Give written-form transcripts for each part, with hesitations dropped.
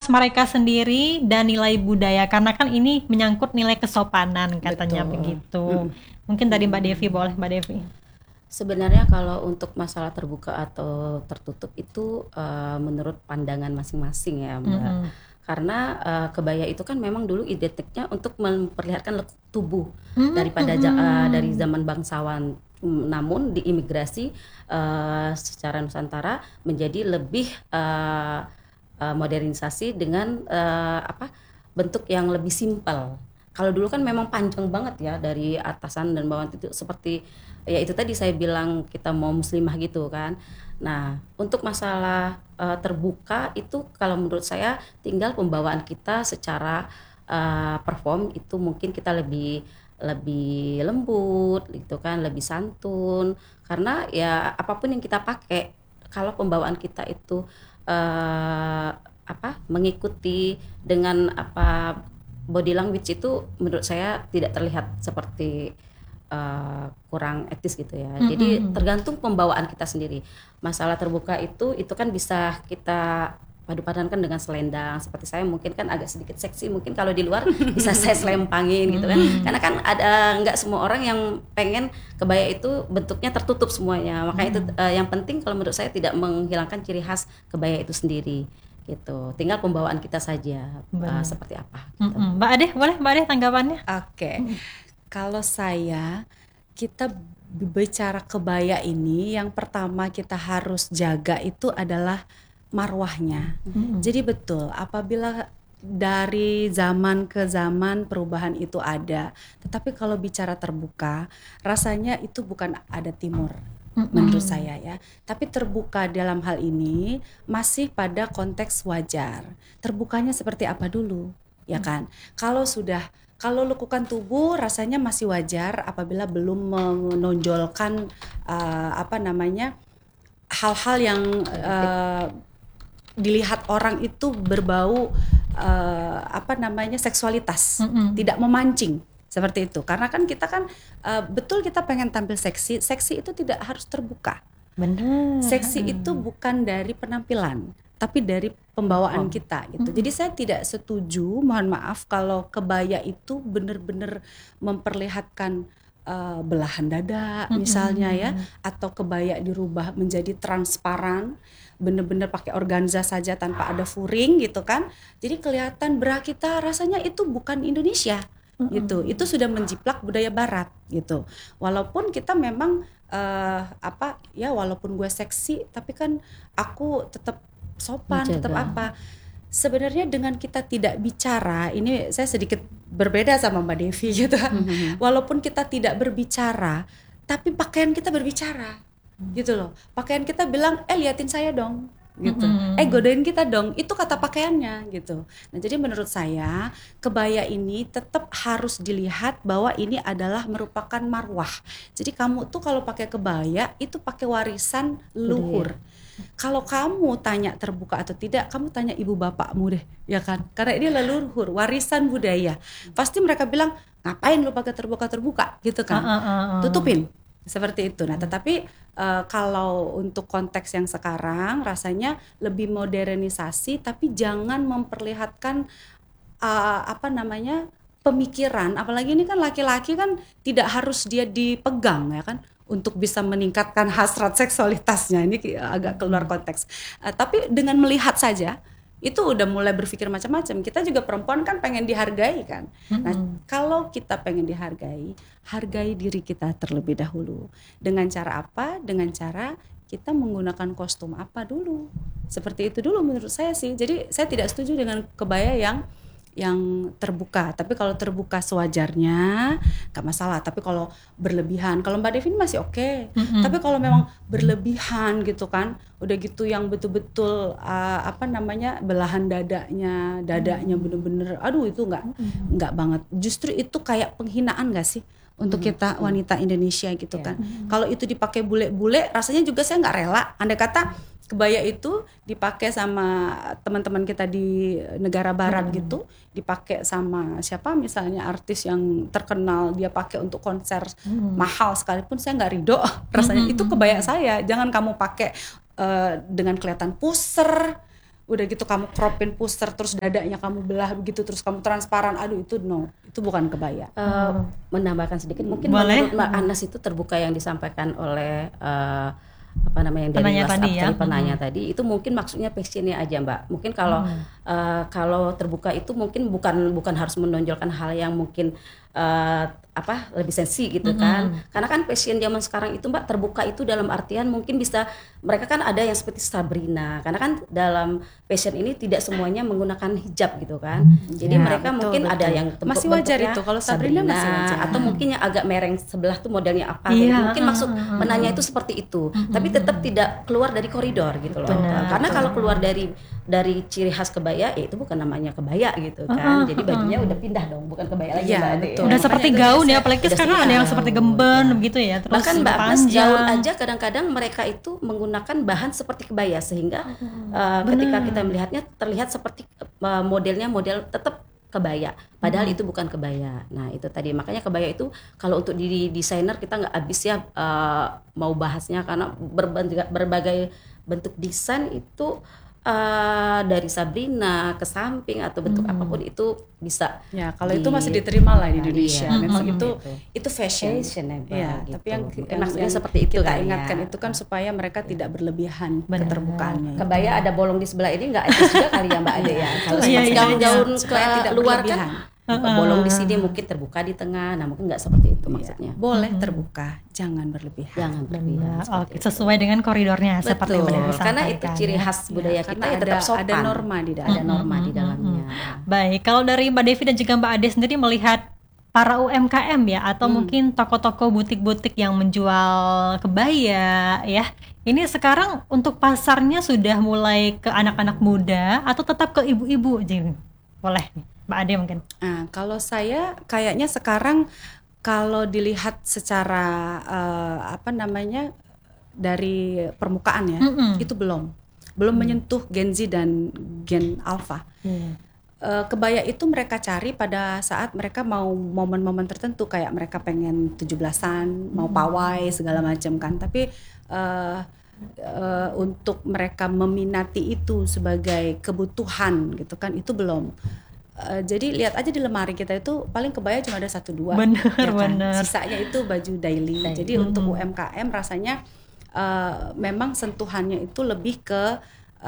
mereka sendiri dan nilai budaya, karena kan ini menyangkut nilai kesopanan katanya. Betul. Begitu. Mungkin dari Mbak Devi, boleh Mbak Devi. Sebenarnya kalau untuk masalah terbuka atau tertutup itu menurut pandangan masing-masing ya Mbak. Karena kebaya itu kan memang dulu identiknya untuk memperlihatkan lekuk tubuh daripada dari zaman bangsawan. Namun di imigrasi secara Nusantara menjadi lebih modernisasi dengan bentuk yang lebih simpel. Kalau dulu kan memang panjang banget ya dari atasan dan bawahan itu seperti ya itu tadi saya bilang kita mau muslimah gitu kan. Nah, untuk masalah terbuka itu kalau menurut saya tinggal pembawaan kita secara perform itu mungkin kita lebih lembut gitu kan, lebih santun karena ya apapun yang kita pakai kalau pembawaan kita itu mengikuti dengan body language itu menurut saya tidak terlihat seperti kurang etis gitu ya. Jadi tergantung pembawaan kita sendiri. Masalah terbuka itu kan bisa kita padu-padankan dengan selendang. Seperti saya mungkin kan agak sedikit seksi, mungkin kalau di luar bisa saya selempangin gitu kan. Karena kan nggak semua orang yang pengen kebaya itu bentuknya tertutup semuanya. Makanya itu yang penting kalau menurut saya tidak menghilangkan ciri khas kebaya itu sendiri. Gitu. Tinggal pembawaan kita saja seperti apa. Gitu. Mbak Ade, boleh Mbak Ade tanggapannya? Oke. Kalau kita bicara kebaya ini, yang pertama kita harus jaga itu adalah marwahnya. Jadi betul, apabila dari zaman ke zaman perubahan itu ada, tetapi kalau bicara terbuka, rasanya itu bukan ada timur. Menurut saya ya, tapi terbuka dalam hal ini masih pada konteks wajar. Terbukanya seperti apa dulu, ya kan? Kalau lekukan tubuh rasanya masih wajar apabila belum menonjolkan hal-hal yang dilihat orang itu berbau seksualitas, tidak memancing. Seperti itu, karena kan kita betul kita pengen tampil seksi itu tidak harus terbuka. Benar. Seksi itu bukan dari penampilan, tapi dari pembawaan kita gitu. Jadi saya tidak setuju, mohon maaf kalau kebaya itu benar-benar memperlihatkan belahan dada misalnya ya, atau kebaya dirubah menjadi transparan, benar-benar pakai organza saja tanpa ada furing gitu kan. Jadi kelihatan bra kita, rasanya itu bukan Indonesia. Gitu, itu sudah menjiplak budaya Barat gitu. Walaupun kita memang walaupun gue seksi, tapi kan aku tetap sopan, tetap apa. Sebenarnya dengan kita tidak bicara, ini saya sedikit berbeda sama Mbak Devi gitu. Walaupun kita tidak berbicara, tapi pakaian kita berbicara, gitu loh. Pakaian kita bilang, liatin saya dong. Gitu. Godain kita dong, itu kata pakaiannya gitu. Nah, jadi menurut saya kebaya ini tetap harus dilihat bahwa ini adalah merupakan marwah. Jadi kamu tuh kalau pakai kebaya itu pakai warisan leluhur. Kalau kamu tanya terbuka atau tidak, kamu tanya ibu bapakmu deh, ya kan? Karena ini leluhur, warisan budaya. Pasti mereka bilang, ngapain lu pakai terbuka gitu kan? Tutupin. Seperti itu. Nah, tetapi kalau untuk konteks yang sekarang rasanya lebih modernisasi, tapi jangan memperlihatkan pemikiran. Apalagi ini kan laki-laki kan tidak harus dia dipegang ya kan, untuk bisa meningkatkan hasrat seksualitasnya. Ini agak keluar konteks. Tapi dengan melihat saja itu udah mulai berpikir macam-macam. Kita juga perempuan kan pengen dihargai kan. Nah, kalau kita pengen dihargai, hargai diri kita terlebih dahulu. Dengan cara apa? Dengan cara kita menggunakan kostum apa dulu. Seperti itu dulu menurut saya sih. Jadi saya tidak setuju dengan kebaya yang terbuka. Tapi kalau terbuka sewajarnya gak masalah. Tapi kalau berlebihan, kalau Mbak Devi masih oke. Tapi kalau memang berlebihan gitu kan, udah gitu yang betul-betul belahan dadanya bener-bener, aduh itu nggak banget. Justru itu kayak penghinaan gak sih untuk kita wanita Indonesia gitu kan. Kalau itu dipakai bule-bule, rasanya juga saya nggak rela. Andai kata kebaya itu dipakai sama teman-teman kita di negara barat gitu, dipakai sama siapa misalnya artis yang terkenal, dia pakai untuk konser mahal sekalipun, saya nggak ridho. Rasanya itu kebaya saya, jangan kamu pakai dengan kelihatan puser, udah gitu kamu cropin pusar terus dadanya kamu belah begitu terus kamu transparan, aduh itu no, itu bukan kebaya. Menambahkan sedikit mungkin Boleh. menurut Mbak Anas itu terbuka yang disampaikan oleh apa namanya yang dari Penanya WhatsApp tadi ya. dari penanya tadi itu mungkin maksudnya passionnya aja Mbak. Mungkin kalau kalau terbuka itu mungkin bukan harus menonjolkan hal yang mungkin lebih sensi gitu kan. Karena kan passion zaman sekarang itu Mbak terbuka itu dalam artian mungkin bisa mereka kan ada yang seperti Sabrina. Karena kan dalam passion ini tidak semuanya menggunakan hijab gitu kan. Jadi Ya, mereka betul, mungkin ada betul. yang Masih wajar itu, kalau Sabrina masih wajar. atau mungkin yang agak mereng sebelah tuh modelnya apa Iya, gitu. Mungkin maksud penanya itu seperti itu. Tapi tetap tidak keluar dari koridor gitu loh. Karena kalau keluar dari ciri khas kebaya ya itu bukan namanya kebaya gitu kan. Jadi bajunya udah pindah dong, bukan kebaya lagi Iya, Mbak Ade. betul. Udah Makanya seperti itu gaun biasanya ya, apalagi udah sekarang ada seperti yang seperti gaun, gemben ya. begitu ya. Terus Bahkan Mbak Agnes panjang. gaun aja kadang-kadang mereka itu menggunakan bahan seperti kebaya sehingga ketika kita melihatnya terlihat seperti modelnya model tetap kebaya padahal itu bukan kebaya. Nah itu tadi makanya kebaya itu kalau untuk di desainer kita nggak habis ya mau bahasnya karena berbagai bentuk desain itu dari Sabrina ke samping atau bentuk apapun itu bisa. Ya, kalau itu masih diterima lah di Indonesia. Iya, Memang gitu. itu fashion. Fashionable Ya, gitu. tapi yang Maksudnya yang seperti itu kita kan ya. ingatkan itu kan supaya mereka tidak berlebihan Benar. keterbukaannya. Kebaya ada bolong di sebelah ini nggak etis juga kali ya Mbak Ade ya. Kalau Iya, iya, gaun-gaun supaya ke tidak luar berlebihan. kan bolong di sini mungkin terbuka di tengah. Nah mungkin nggak seperti itu maksudnya. Boleh terbuka, jangan berlebihan. Jangan berlebihan. Benar. Oke, sesuai dengan koridornya seperti yang Betul. Mbak Devi Karena itu sampaikan, ciri ya. khas budaya kita Karena ya tetap sopan. ada norma di dalam. Ada norma di dalamnya. Baik, kalau dari Mbak Devi dan juga Mbak Ade sendiri melihat para UMKM ya atau mungkin toko-toko butik-butik yang menjual kebaya ya. Ini sekarang untuk pasarnya sudah mulai ke anak-anak muda atau tetap ke ibu-ibu? Jadi boleh nih, Mbak Ade mungkin. Nah, kalau saya kayaknya sekarang kalau dilihat secara dari permukaan ya, itu belum menyentuh Gen Z dan Gen Alpha. Kebaya itu mereka cari pada saat mereka mau momen-momen tertentu kayak mereka pengen 17-an, mau pawai segala macam kan. Tapi untuk mereka meminati itu sebagai kebutuhan gitu kan itu belum. Jadi lihat aja di lemari kita itu paling kebaya cuma ada 1-2 Bener, ya kan? bener. Sisanya itu baju daily. Jadi untuk UMKM rasanya memang sentuhannya itu lebih ke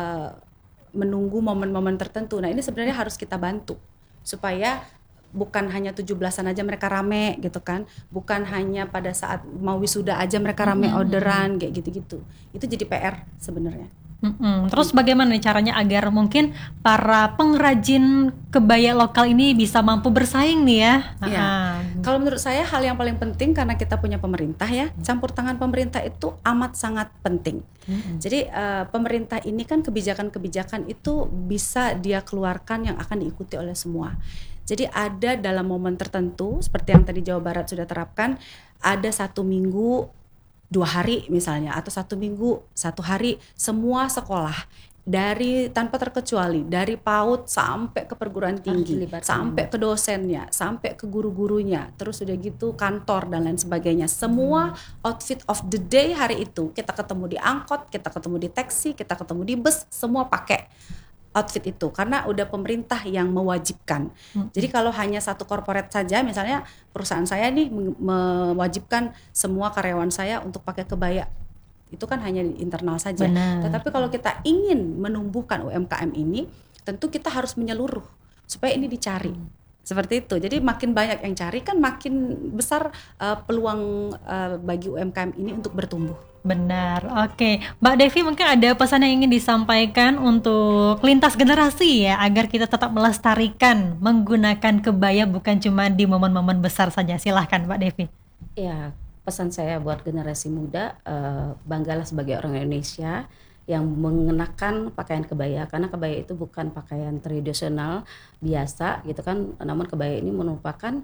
menunggu momen-momen tertentu. Nah ini sebenarnya harus kita bantu supaya bukan hanya 17-an aja mereka rame gitu kan, bukan hanya pada saat mau wisuda aja mereka rame orderan kayak gitu-gitu. Itu jadi PR sebenarnya. Terus bagaimana nih caranya agar mungkin para pengrajin kebaya lokal ini bisa mampu bersaing nih ya? Iya. Kalau menurut saya hal yang paling penting karena kita punya pemerintah ya, campur tangan pemerintah itu amat sangat penting. Jadi pemerintah ini kan kebijakan-kebijakan itu bisa dia keluarkan yang akan diikuti oleh semua. Jadi ada dalam momen tertentu seperti yang tadi Jawa Barat sudah terapkan, ada 1 minggu 2 hari misalnya atau 1 minggu 1 hari semua sekolah dari tanpa terkecuali dari PAUD sampai ke perguruan tinggi sampai ke dosennya sampai ke guru-gurunya terus udah gitu kantor dan lain sebagainya semua outfit of the day hari itu kita ketemu di angkot, kita ketemu di taksi, kita ketemu di bus semua pakai outfit itu karena udah pemerintah yang mewajibkan. Jadi kalau hanya satu corporate saja misalnya perusahaan saya nih mewajibkan semua karyawan saya untuk pakai kebaya. Itu kan hanya di internal saja. Benar. Tetapi kalau kita ingin menumbuhkan UMKM ini tentu kita harus menyeluruh supaya ini dicari. Seperti itu. Jadi makin banyak yang cari kan makin besar peluang bagi UMKM ini untuk bertumbuh. Benar, oke. Mbak Devi mungkin ada pesan yang ingin disampaikan untuk lintas generasi ya, agar kita tetap melestarikan menggunakan kebaya bukan cuma di momen-momen besar saja. Silahkan Mbak Devi. Ya, pesan saya buat generasi muda, banggalah sebagai orang Indonesia yang mengenakan pakaian kebaya, karena kebaya itu bukan pakaian tradisional biasa gitu kan, namun kebaya ini merupakan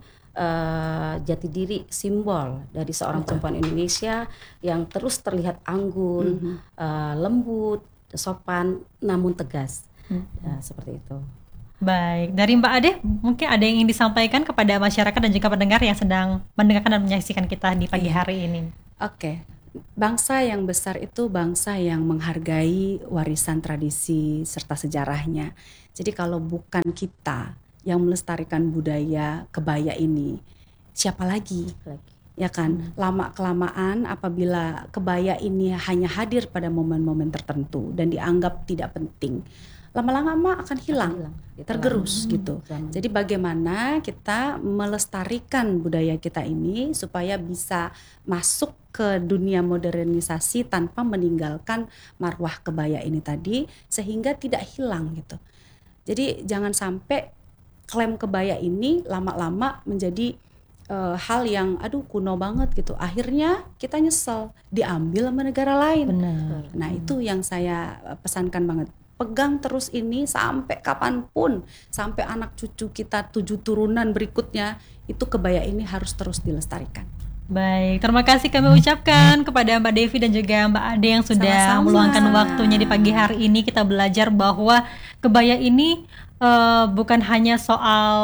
jati diri simbol dari seorang perempuan Indonesia yang terus terlihat anggun, lembut, sopan, namun tegas. Ya, seperti itu. Baik, dari Mbak Ade mungkin ada yang ingin disampaikan kepada masyarakat dan juga pendengar yang sedang mendengarkan dan menyaksikan kita di pagi hari ini. Oke. bangsa yang besar itu bangsa yang menghargai warisan tradisi serta sejarahnya. Jadi kalau bukan kita yang melestarikan budaya kebaya ini, siapa lagi? Ya kan, lama-kelamaan apabila kebaya ini hanya hadir pada momen-momen tertentu dan dianggap tidak penting, lama-lama akan hilang, tergerus gitu. Jadi bagaimana kita melestarikan budaya kita ini supaya bisa masuk ke dunia modernisasi tanpa meninggalkan marwah kebaya ini tadi, sehingga tidak hilang gitu. Jadi jangan sampai klaim kebaya ini lama-lama menjadi hal yang kuno banget gitu. Akhirnya kita nyesel diambil sama negara lain. Benar. Nah itu yang saya pesankan banget. Pegang terus ini sampai kapanpun, sampai anak cucu kita 7 turunan berikutnya, itu kebaya ini harus terus dilestarikan. Baik, terima kasih kami ucapkan kepada Mbak Devi dan juga Mbak Ade yang sudah Sama-sama. meluangkan waktunya di pagi hari ini. Kita belajar bahwa kebaya ini bukan hanya soal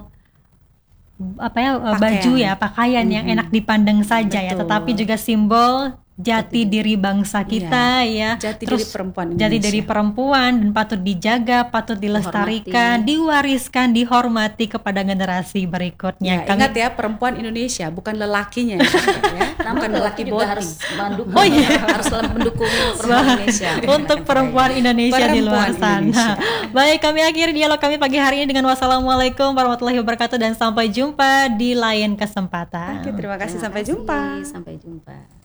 baju ya, pakaian yang enak dipandang saja ya, Betul. tetapi juga simbol jati diri bangsa kita ya. Jati Terus diri perempuan jati Indonesia. diri perempuan dan patut dijaga, patut dilestarikan, diwariskan, dihormati kepada generasi berikutnya. Ya, ingat ya, perempuan Indonesia bukan lelakinya ya. Namun Bukan lelaki juga body. harus mendukung, Oh iya. harus selalu mendukung perempuan Indonesia. Untuk perempuan Indonesia di luar Perempuan sana. Indonesia. Baik, kami akhiri dialog kami pagi hari ini dengan wassalamualaikum warahmatullahi wabarakatuh dan sampai jumpa di lain kesempatan. Oke, terima kasih, sampai Terima jumpa. kasih, sampai jumpa.